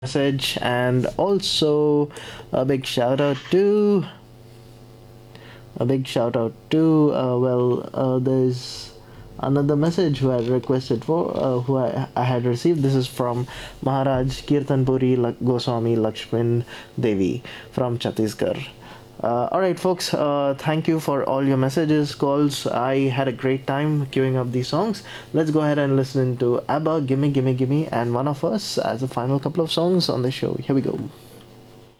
message, and also a big shout out to there's another who I requested for, who I had received. This is from Maharaj Kirtanpuri Goswami Lakshmin Devi from Chhattisgarh. All right, folks. Thank you for all your messages, calls. I had a great time queuing up these songs. Let's go ahead and listen to ABBA, Gimme, Gimme, Gimme, and One of Us as the final couple of songs on the show. Here we go.